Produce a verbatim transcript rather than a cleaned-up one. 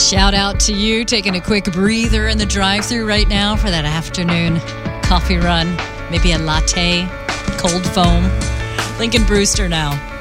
Shout out to you taking a quick breather in the drive-thru right now for that afternoon coffee run. Maybe a latte, cold foam. Lincoln Brewster now.